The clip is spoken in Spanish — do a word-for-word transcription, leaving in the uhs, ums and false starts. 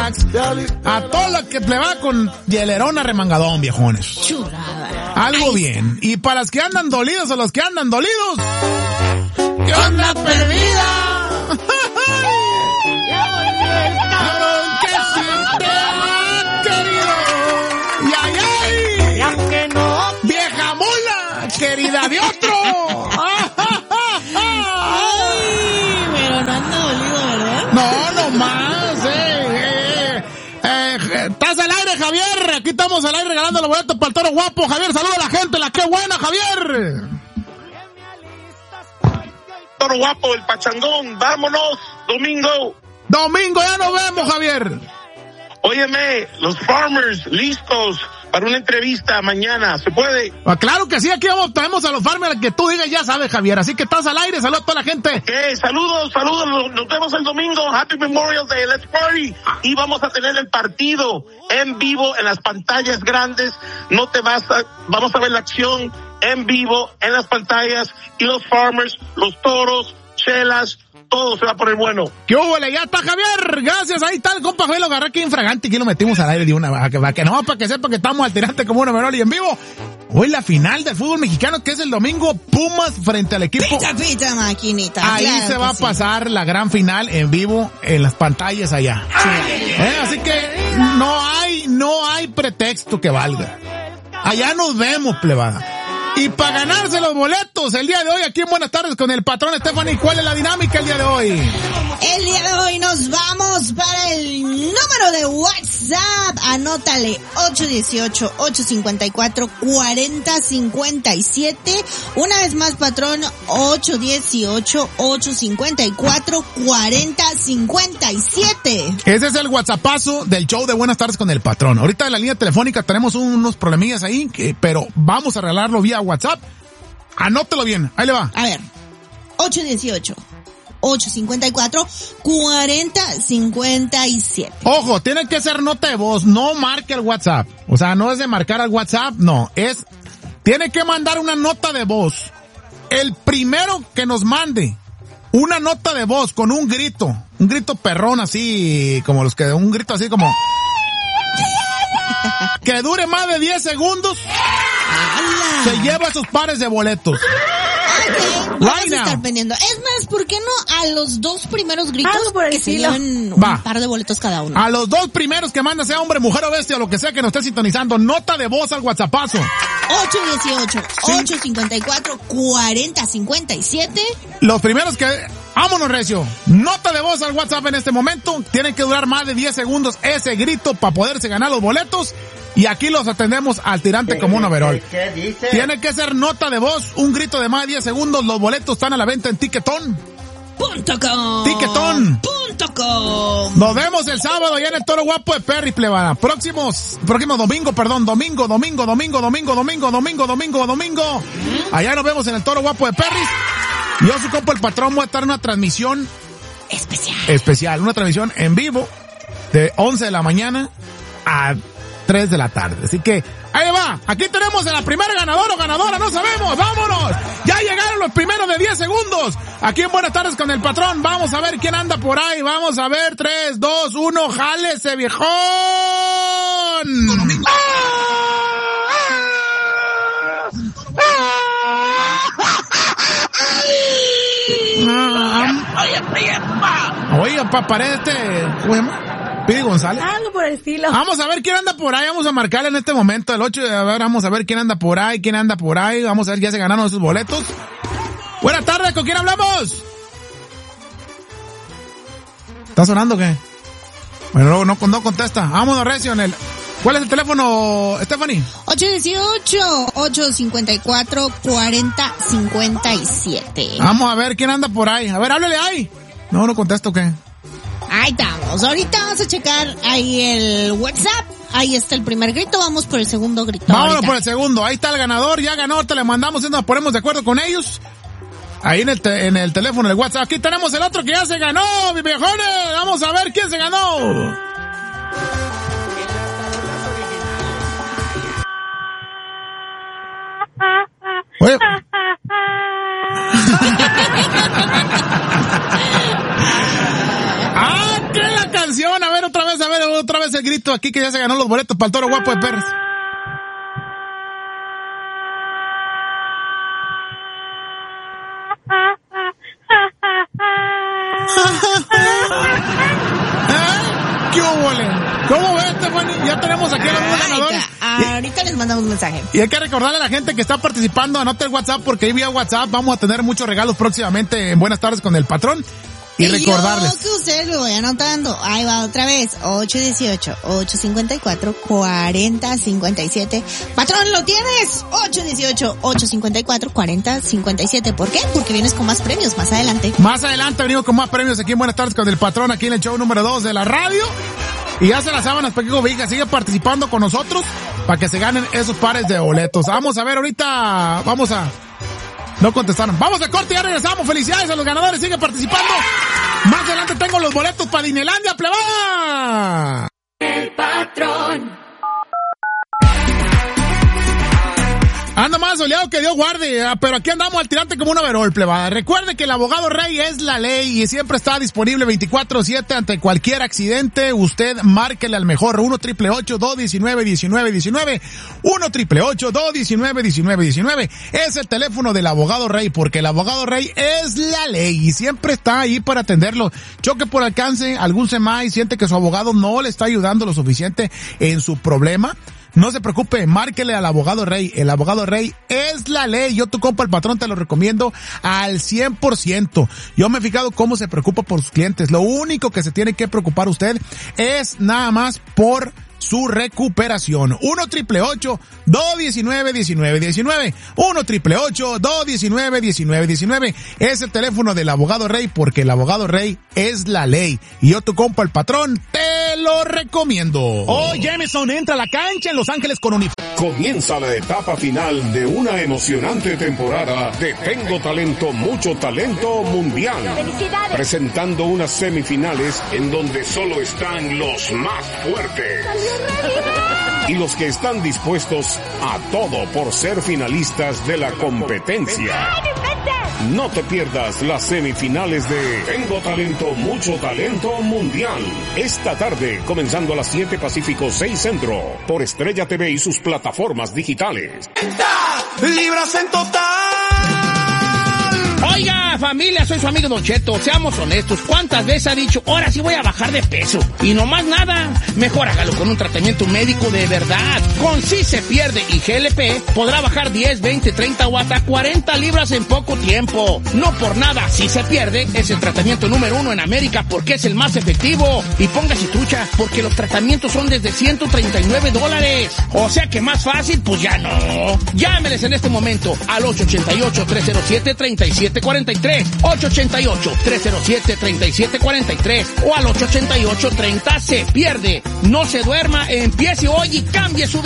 relax. A todos los que le va con hielerón arremangadón, viejones. Chulada. Algo Ay, bien. Y para los que andan dolidos o los que andan dolidos, ¿qué onda perdida? Que sí te ha querido. Y ay, ay. Ya que no. Vieja mula, querida de otro. Ay, pero no anda dolido, ¿verdad? No, no más, eh, eh, eh, estás al aire, Javier. Aquí estamos al aire regalando los boletos para el Toro Guapo. Javier, saluda a la gente, la que buena, Javier. Toro Guapo, el pachangón, vámonos, domingo. Domingo, ya nos vemos, Javier. Óyeme, los Farmers, listos para una entrevista mañana, ¿se puede? Ah, claro que sí, aquí vamos, traemos a los Farmers, que tú digas, ya sabes, Javier, así que estás al aire, saludos a toda la gente. Eh, saludos, saludos, nos, nos vemos el domingo, Happy Memorial Day, let's party, y vamos a tener el partido en vivo en las pantallas grandes, no te vas a, vamos a ver la acción en vivo en las pantallas, y los Farmers, los toros, chelas, todo se va a poner bueno. ¿Qué hubo? Ya está, Javier. Gracias. Ahí está el compa Javier. Lo agarré aquí infragante y aquí lo metimos al aire de una. Para que, para que no, para que sepa que estamos al tirante como una menor y en vivo. Hoy la final del fútbol mexicano, que es el domingo, Pumas frente al equipo. Pita, pita, maquinita. Ahí claro se va a sí. pasar la gran final en vivo en las pantallas allá. Sí. ¿Eh? Así que no hay, no hay pretexto que valga. Allá nos vemos, plebada. Y para ganarse los boletos el día de hoy aquí en Buenas Tardes con el patrón Stephanie, ¿cuál es la dinámica el día de hoy? El día de hoy nos vamos para el número de WhatsApp. Anótale ocho uno ocho, ocho cinco cuatro, cuatro cero cinco siete. Una vez más, patrón, ocho uno ocho, ocho cinco cuatro, cuatro cero cinco siete. Ese es el WhatsAppazo del show de Buenas Tardes con el patrón. Ahorita en la línea telefónica tenemos unos problemillas ahí, que, pero vamos a arreglarlo vía WhatsApp. Anótelo bien, ahí le va. A ver, ocho uno ocho, ocho cinco cuatro, cuatro cero cinco siete. Ojo, tiene que ser nota de voz, no marque el WhatsApp. O sea, no es de marcar al WhatsApp, no. Es, tiene que mandar una nota de voz. El primero que nos mande una nota de voz con un grito, un grito perrón así, como los que, un grito así como... que dure más de diez segundos, ¡Hala! se lleva esos pares de boletos. Okay, vamos a estar pendiendo. Es más, ¿por qué no a los dos primeros gritos que se lleven un Va. par de boletos cada uno? A los dos primeros que manda, sea hombre, mujer o bestia, o lo que sea que nos esté sintonizando, nota de voz al WhatsAppazo. ocho uno ocho, ocho cinco cuatro, cuatro cero cinco siete. Los primeros que... Vámonos, Recio. Nota de voz al WhatsApp en este momento. Tiene que durar más de diez segundos ese grito para poderse ganar los boletos. Y aquí los atendemos al tirante como un overol. ¿Qué dice? Tiene que ser nota de voz, un grito de más de diez segundos. Los boletos están a la venta en Tiquetón. Punto com. Tiquetón. Punto com. Nos vemos el sábado allá en el Toro Guapo de Perry, plebada. Próximos, próximo domingo, perdón, domingo, domingo, domingo, domingo, domingo, domingo, domingo, domingo. Allá nos vemos en el Toro Guapo de Perry. Yo, su compa el patrón, voy a estar en una transmisión especial. Especial, una transmisión en vivo de once de la mañana a tres de la tarde. Así que, ahí va. Aquí tenemos a la primera ganadora o ganadora, no sabemos. ¡Vámonos! Ya llegaron los primeros de diez segundos. Aquí en Buenas Tardes con el patrón. Vamos a ver quién anda por ahí. Vamos a ver. tres, dos, uno. ¡Jálese, viejón! Oye, pa, pared este, ¿cómo se llama? Pidi González. Algo por el estilo. Vamos a ver quién anda por ahí, vamos a marcarle en este momento, el ocho, a ver, vamos a ver quién anda por ahí, quién anda por ahí, vamos a ver, ya se ganaron esos boletos. Buenas tardes, ¿con quién hablamos? ¿Está sonando o qué? Bueno, no, no, no contesta. Vámonos, Recio, en el... ¿Cuál es el teléfono, Stephanie? ocho uno ocho, ocho cinco cuatro, cuatro cero cinco siete. Vamos a ver quién anda por ahí. A ver, háblele ahí. No, no contesto, ¿qué? Ahí estamos. Ahorita vamos a checar ahí el WhatsApp. Ahí está el primer grito. Vamos por el segundo grito. Vámonos ahorita. por el segundo. Ahí está el ganador. Ya ganó. Te le mandamos y nos ponemos de acuerdo con ellos. Ahí en el, te, en el teléfono, el WhatsApp. Aquí tenemos el otro que ya se ganó, mi viejones. Vamos a ver quién se ganó. Oye. ¡Ah, qué la canción! A ver, otra vez, a ver, vez el grito aquí que ya se ganó los boletos para el Toro Guapo de Perros. ¿Qué hubo, le? ¿Cómo ves, Stephanie? Ya tenemos aquí a los dos ganadores. Ahorita les mandamos un mensaje. Y hay que recordarle a la gente que está participando, anota el WhatsApp, porque ahí vía WhatsApp vamos a tener muchos regalos próximamente en Buenas Tardes con el Patrón. Y, y recordarles. Yo que ustedes lo voy anotando. Ahí va otra vez. ocho uno ocho, ocho cinco cuatro, cuatro cero cinco siete. Patrón, ¿lo tienes? ocho uno ocho, ocho cinco cuatro, cuatro cero cinco siete. ¿Por qué? Porque vienes con más premios más adelante. Más adelante venimos con más premios aquí en Buenas Tardes con el Patrón, aquí en el show número dos de la radio. Y ya se las sábanas, Peque Cobija, sigue participando con nosotros para que se ganen esos pares de boletos. Vamos a ver ahorita, vamos a... No contestaron. Vamos de corte y ya regresamos. Felicidades a los ganadores, sigue participando. Más adelante tengo los boletos para Dinelandia, plebada. El Patrón. Anda más soleado que Dios guarde, pero aquí andamos al tirante como un overol, plebada. Recuerde que el abogado Rey es la ley y siempre está disponible veinticuatro siete ante cualquier accidente. Usted márquele al mejor uno triple ocho, dos diecinueve, diecinueve diecinueve. uno triple ocho, dos diecinueve, diecinueve diecinueve. Es el teléfono del abogado Rey, porque el abogado Rey es la ley y siempre está ahí para atenderlo. Choque por alcance, algún sema y siente que su abogado no le está ayudando lo suficiente en su problema. No se preocupe, márquele al abogado Rey. El abogado Rey es la ley. Yo, tu compa, el Patrón, te lo recomiendo al cien por ciento. Yo me he fijado cómo se preocupa por sus clientes. Lo único que se tiene que preocupar usted es nada más por su recuperación. uno triple ocho, dos diecinueve, diecinueve diecinueve. uno triple ocho, dos diecinueve, diecinueve diecinueve. Es el teléfono del abogado Rey, porque el abogado Rey es la ley. Y yo, tu compa, el Patrón, te lo recomiendo. Oh, Jameson entra a la cancha en Los Ángeles con uniforme. Comienza la etapa final de una emocionante temporada de Tengo Talento, Mucho Talento Mundial. ¡Felicidades! Presentando unas semifinales en donde solo están los más fuertes. Y los que están dispuestos a todo por ser finalistas de la competencia. No te pierdas las semifinales de Tengo Talento, Mucho Talento Mundial. Esta tarde, comenzando a las siete Pacífico, seis Centro, por Estrella T V y sus plataformas digitales. Libras en total. Oiga, familia, soy su amigo Don Cheto. Seamos honestos, ¿cuántas veces ha dicho, ahora sí voy a bajar de peso? Y no más nada. Mejor hágalo con un tratamiento médico de verdad. Con Si Se Pierde y G L P podrá bajar diez, veinte, treinta o hasta cuarenta libras en poco tiempo. No por nada, Si Se Pierde es el tratamiento número uno en América porque es el más efectivo. Y póngase trucha, porque los tratamientos son desde ciento treinta y nueve dólares. O sea que más fácil, pues ya no. Llámeles en este momento al ocho ocho ocho, tres cero siete, tres siete cuatro tres, ocho ocho ocho, tres cero siete, tres siete cuatro tres o al ocho ocho ocho, treinta, se pierde. No se duerma, empiece hoy y cambie su vida.